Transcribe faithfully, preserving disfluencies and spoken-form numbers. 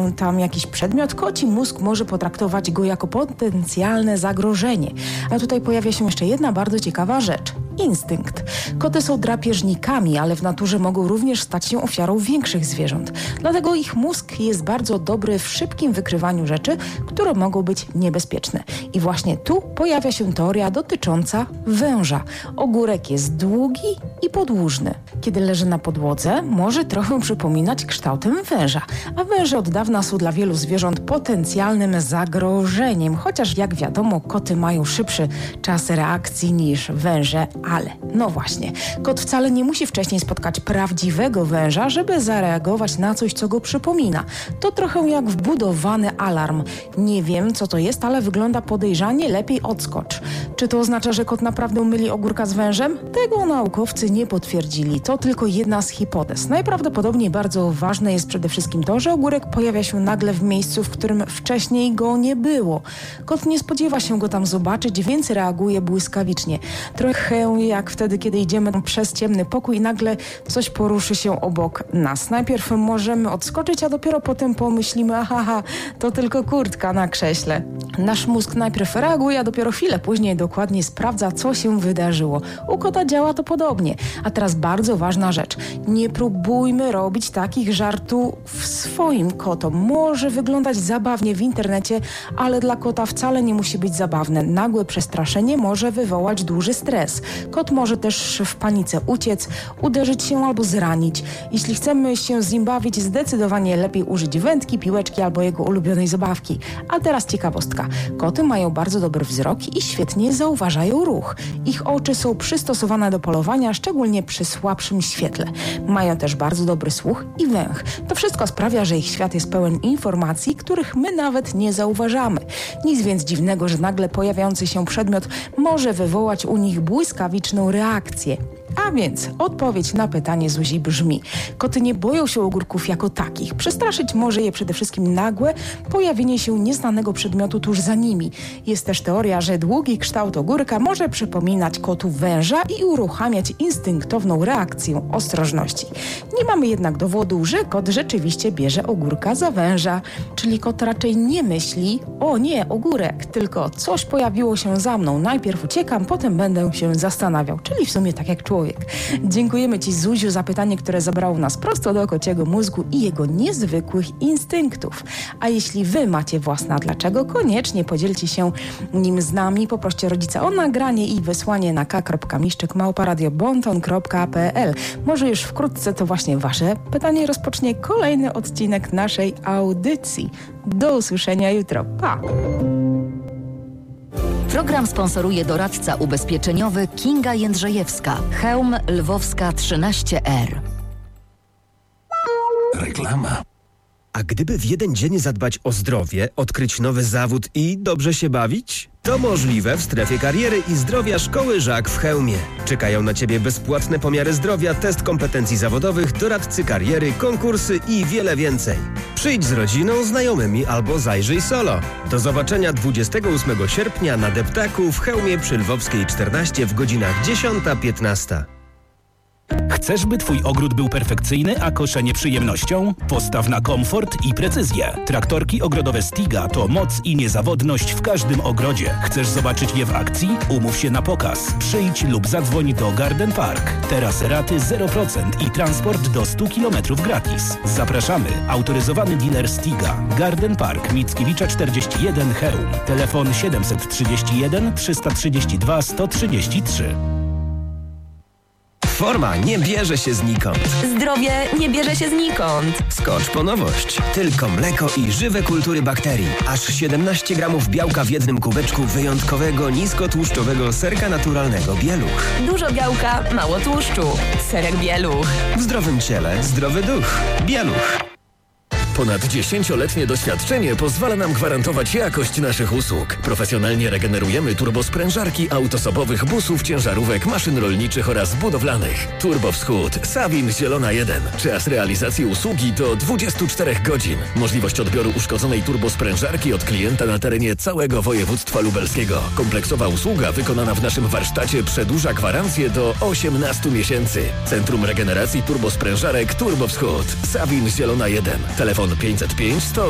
się tam jakiś przedmiot, koci mózg może potraktować go jako potencjalne zagrożenie. A tutaj pojawia się jeszcze jedna bardzo ciekawa rzecz. Instynkt. Koty są drapieżnikami, ale w naturze mogą również stać się ofiarą większych zwierząt. Dlatego ich mózg jest bardzo dobry w szybkim wykrywaniu rzeczy, które mogą być niebezpieczne. I właśnie tu pojawia się teoria dotycząca węża. Ogórek jest długi i podłużny. Kiedy leży na podłodze, może trochę przypominać kształtem węża. A węże od dawna są dla wielu zwierząt potencjalnym zagrożeniem. Chociaż jak wiadomo, koty mają szybszy czas reakcji niż węże. Ale, no właśnie, kot wcale nie musi wcześniej spotkać prawdziwego węża, żeby zareagować na coś, co go przypomina. To trochę jak wbudowany alarm. Nie wiem, co to jest, ale wygląda podejrzanie, lepiej odskocz. Czy to oznacza, że kot naprawdę myli ogórka z wężem? Tego naukowcy nie potwierdzili. To tylko jedna z hipotez. Najprawdopodobniej bardzo ważne jest przede wszystkim to, że ogórek pojawia się nagle w miejscu, w którym wcześniej go nie było. Kot nie spodziewa się go tam zobaczyć, więc reaguje błyskawicznie. Trochę jak wtedy, kiedy idziemy przez ciemny pokój i nagle coś poruszy się obok nas. Najpierw możemy odskoczyć, a dopiero potem pomyślimy, aha, to tylko kurtka na krześle. Nasz mózg najpierw reaguje, a dopiero chwilę później dokładnie sprawdza, co się wydarzyło. U kota działa to podobnie. A teraz bardzo ważna rzecz. Nie próbujmy robić takich żartów swoim kotom. Może wyglądać zabawnie w internecie, ale dla kota wcale nie musi być zabawne. Nagłe przestraszenie może wywołać duży stres. Kot może też w panice uciec, uderzyć się albo zranić. Jeśli chcemy się z nim bawić, zdecydowanie lepiej użyć wędki, piłeczki albo jego ulubionej zabawki. A teraz ciekawostka. Koty mają bardzo dobry wzrok i świetnie zauważają ruch. Ich oczy są przystosowane do polowania, szczególnie przy słabszym świetle. Mają też bardzo dobry słuch i węch. To wszystko sprawia, że ich świat jest pełen informacji, których my nawet nie zauważamy. Nic więc dziwnego, że nagle pojawiający się przedmiot może wywołać u nich błyskawiczną reakcję. A więc odpowiedź na pytanie Zuzi brzmi: koty nie boją się ogórków jako takich. Przestraszyć może je przede wszystkim nagłe pojawienie się nieznanego przedmiotu tuż za nimi. Jest też teoria, że długi kształt ogórka może przypominać kotu węża i uruchamiać instynktowną reakcję ostrożności. Nie mamy jednak dowodu, że kot rzeczywiście bierze ogórka za węża. Czyli kot raczej nie myśli: o nie, ogórek, tylko coś pojawiło się za mną. Najpierw uciekam, potem będę się zastanawiał. Czyli w sumie tak jak człowiek. Dziękujemy Ci, Zuziu, za pytanie, które zabrało nas prosto do kociego mózgu i jego niezwykłych instynktów. A jeśli Wy macie własne dlaczego, koniecznie podzielcie się nim z nami. Poproście rodzica o nagranie i wysłanie na k kropka miszczyk małpa radio bonton kropka p l. Może już wkrótce to właśnie Wasze pytanie rozpocznie kolejny odcinek naszej audycji. Do usłyszenia jutro. Pa! Program sponsoruje doradca ubezpieczeniowy Kinga Jędrzejewska, Chełm Lwowska trzynaście R. Reklama. A gdyby w jeden dzień zadbać o zdrowie, odkryć nowy zawód i dobrze się bawić? To możliwe w strefie kariery i zdrowia Szkoły Żak w Chełmie. Czekają na Ciebie bezpłatne pomiary zdrowia, test kompetencji zawodowych, doradcy kariery, konkursy i wiele więcej. Przyjdź z rodziną, znajomymi albo zajrzyj solo. Do zobaczenia dwudziestego ósmego sierpnia na Deptaku w Chełmie przy Lwowskiej czternaście w godzinach dziesiąta piętnaście. Chcesz, by Twój ogród był perfekcyjny, a koszenie przyjemnością? Postaw na komfort i precyzję. Traktorki ogrodowe Stiga to moc i niezawodność w każdym ogrodzie. Chcesz zobaczyć je w akcji? Umów się na pokaz. Przyjdź lub zadzwoń do Garden Park. Teraz raty zero procent i transport do stu kilometrów gratis. Zapraszamy. Autoryzowany dealer Stiga. Garden Park, Mickiewicza czterdzieści jeden, Chełm. Telefon siedem trzy jeden, trzysta trzydzieści dwa, sto trzydzieści trzy. Forma nie bierze się znikąd. Zdrowie nie bierze się znikąd. Skocz po nowość. Tylko mleko i żywe kultury bakterii. Aż siedemnaście gramów białka w jednym kubeczku wyjątkowego, niskotłuszczowego serka naturalnego Bieluch. Dużo białka, mało tłuszczu. Serek Bieluch. W zdrowym ciele zdrowy duch. Bieluch. Ponad dziesięcioletnie doświadczenie pozwala nam gwarantować jakość naszych usług. Profesjonalnie regenerujemy turbosprężarki autosobowych busów, ciężarówek, maszyn rolniczych oraz budowlanych. Turbo Wschód, Sawin Zielona jeden. Czas realizacji usługi to dwadzieścia cztery godzin. Możliwość odbioru uszkodzonej turbosprężarki od klienta na terenie całego województwa lubelskiego. Kompleksowa usługa wykonana w naszym warsztacie przedłuża gwarancję do osiemnastu miesięcy. Centrum Regeneracji Turbosprężarek Turbo Wschód, Sawin Zielona jeden. Telefon pięćset pięć sto